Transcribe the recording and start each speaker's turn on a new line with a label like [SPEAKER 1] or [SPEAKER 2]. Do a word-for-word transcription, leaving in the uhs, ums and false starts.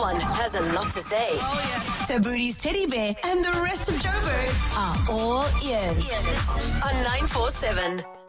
[SPEAKER 1] Everyone has a lot to say.
[SPEAKER 2] Oh, yeah.
[SPEAKER 1] So Booty's Teddy Bear and the rest of Joburg are all ears on nine four seven.